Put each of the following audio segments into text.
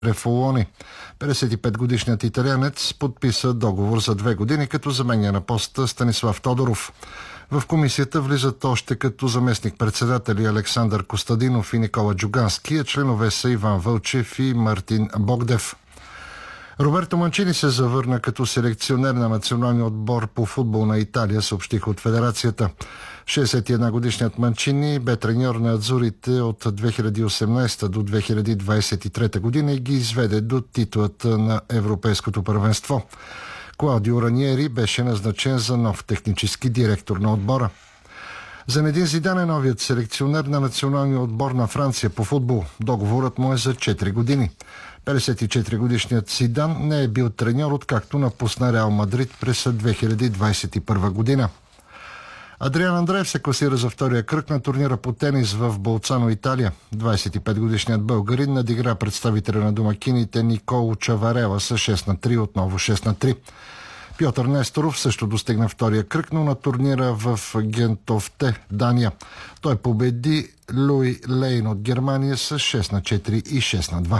Рефолони. 55-годишният италианец подписа договор за 2 години, като заменя на поста Станислав Тодоров. В комисията влизат още като заместник-председатели Александър Костадинов и Никола Джугански, а членове са Иван Вълчев и Мартин Богдев. Роберто Манчини се завърна като селекционер на националния отбор по футбол на Италия, съобщиха от федерацията. 61-годишният Манчини бе треньор на Адзурите от 2018 до 2023 година и ги изведе до титлата на Европейското първенство. Клаудио Раниери беше назначен за нов технически директор на отбора. Зенедин Зидан е новият селекционер на националния отбор на Франция по футбол. Договорът му е за 4 години. 54-годишният Зидан не е бил треньор, откакто напусна Реал Мадрид през 2021 година. Адриан Андреев се класира за втория кръг на турнира по тенис в Болцано, Италия. 25-годишният българин надигра представителя на домакините Николо Чаварела с 6-3, отново 6-3. Пьотър Несторов също достигна втория кръг, но на турнира в Гентофте, Дания. Той победи Луи Лейн от Германия с 6-4 и 6-2.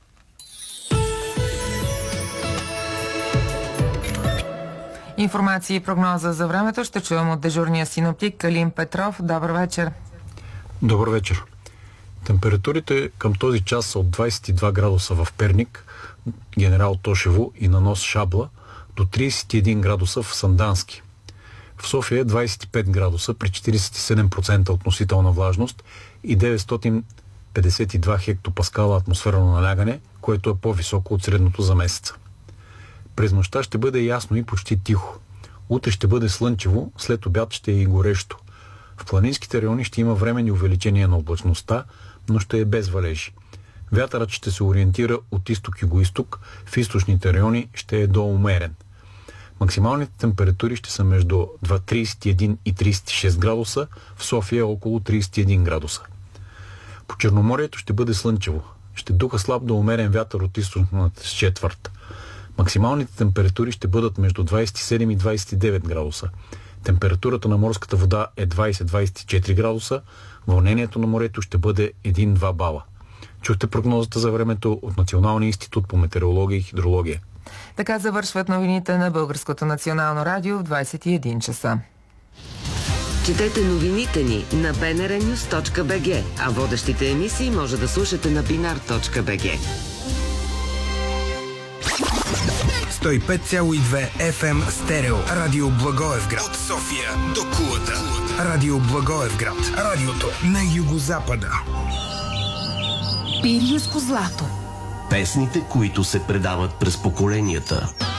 Информация и прогноза за времето ще чуем от дежурния синоптик Калин Петров. Добър вечер. Добър вечер. Температурите към този час са от 22 градуса в Перник, Генерал Тошево и на нос Шабла, до 31 градуса в Сандански. В София е 25 градуса при 47% относителна влажност и 952 хектопаскала атмосферно налягане, което е по-високо от средното за месеца. През нощта ще бъде ясно и почти тихо. Утре ще бъде слънчево, след обяд ще е и горещо. В планинските райони ще има временни увеличения на облачността, но ще е без валежи. Вятърът ще се ориентира от изток-югоизток, в източните райони ще е доумерен. Максималните температури ще са между 31 и 36 градуса, в София около 31 градуса. По Черноморието ще бъде слънчево. Ще духа слаб до умерен вятър от източната четвърт. Максималните температури ще бъдат между 27 и 29 градуса. Температурата на морската вода е 20-24 градуса, вълнението на морето ще бъде 1-2 бала. Чухте прогнозата за времето от Националния институт по метеорология и хидрология. Така завършват новините на Българското национално радио в 21 часа. Четете новините ни на bnrnews.bg, а водещите емисии може да слушате на binar.bg. 105,2 FM стерео. Радио Благоевград. От София до Кулата. Радио Благоевград. Радиото на югозапада. Пиринско злато. Песните, които се предават през поколенията.